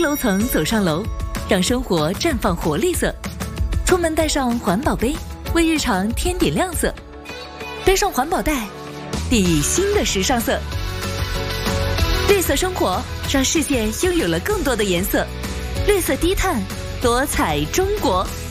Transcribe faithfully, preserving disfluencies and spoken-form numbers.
楼层走上楼，让生活绽放活力色。出门带上环保杯，为日常添点亮色。背上环保袋，砥砺新的时尚色。绿色生活让世界拥有了更多的颜色。绿色低碳，多彩中国。